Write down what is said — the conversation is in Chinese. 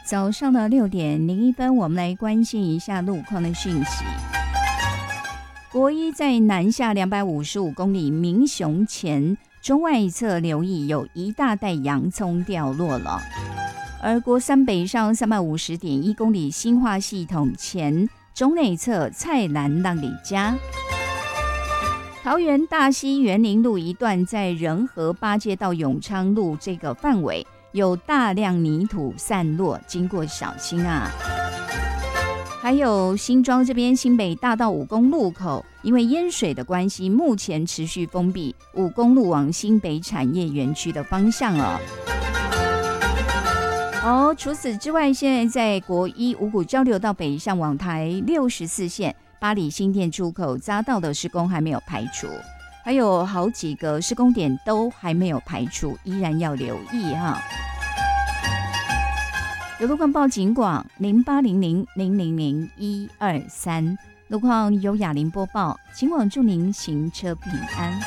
早上的6:01，我们来关心一下路况的讯息。国一在南下255公里民雄前中外侧留意有一大袋洋葱掉落了，而国三北上350.1公里新化系统前中内侧菜篮浪里家。桃园大溪园林路一段在仁和八街到永昌路这个范围有大量泥土散落，经过小心啊。还有新庄这边新北大道5公路口，因为淹水的关系，目前持续封闭5公路往新北产业园区的方向除此之外，现在在国一五股交流道北上往台64线八里新店出口匝道的施工还没有排除，还有好几个施工点都还没有排除，依然要留意哈。有路况报警广0800000123，路况由雅玲播报，警广祝您行车平安。